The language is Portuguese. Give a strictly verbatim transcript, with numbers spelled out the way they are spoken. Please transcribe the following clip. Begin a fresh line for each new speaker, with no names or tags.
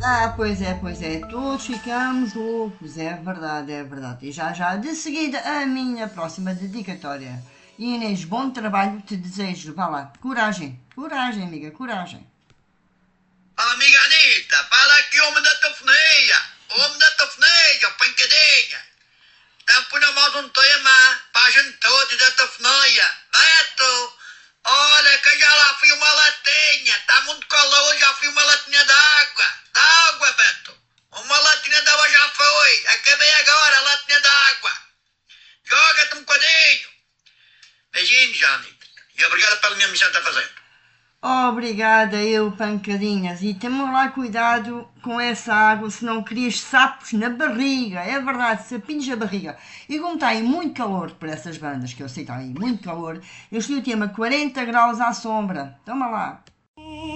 Ah, pois é, pois é, todos ficamos loucos, é verdade, é verdade. E já já, de seguida, a minha próxima dedicatória. Inês, bom trabalho, te desejo. Vá lá, coragem, coragem, amiga, coragem.
Amiga Anitta, fala aqui, homem da telefonia. Homem da telefonia, pancadinha. Então punha mais um tema para a gente toda da telefonia. Beto, olha que eu já lá fui uma latinha. Está muito calor, já fui uma latinha de água. De água, Beto. Uma latinha de água já foi. Acabei agora a latinha de água. Joga-te um bocadinho. Beijinhos, Anitta. E obrigado pela minha missão que está fazendo.
Obrigada, eu, pancadinhas. E temos lá cuidado com essa água, se não crias sapos na barriga. É verdade, sapinhos na barriga. E como está aí muito calor por essas bandas, que eu sei que está aí muito calor, eu escolhi o tema quarenta graus à sombra. Toma lá.